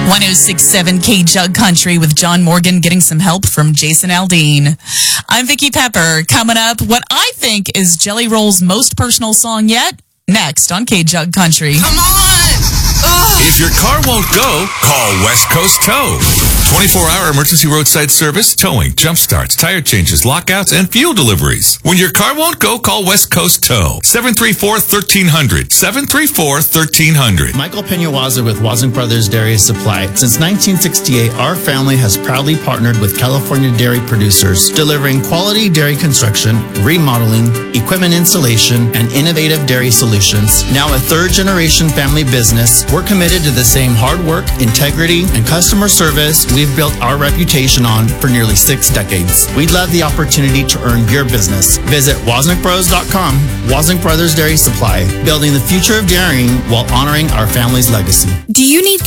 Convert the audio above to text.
106.7 K-Jug Country with John Morgan getting some help from Jason Aldean. I'm Vicki Pepper. Coming up, what I think is Jelly Roll's most personal song yet, next on K-Jug Country. Come on! If your car won't go, call West Coast Tow. 24-hour emergency roadside service, towing, jump starts, tire changes, lockouts, and fuel deliveries. When your car won't go, call West Coast Tow. 734-1300. 734-1300. Michael Peña-Waza with Waznick Brothers Dairy Supply. Since 1968, our family has proudly partnered with California dairy producers, delivering quality dairy construction, remodeling, equipment installation, and innovative dairy solutions. Now a third-generation family business, we're committed to the same hard work, integrity, and customer service we've built our reputation on for nearly 6 decades. We'd love the opportunity to earn your business. Visit WaznickBros.com. Waznick Brothers Dairy Supply, building the future of dairying while honoring our family's legacy. Do you need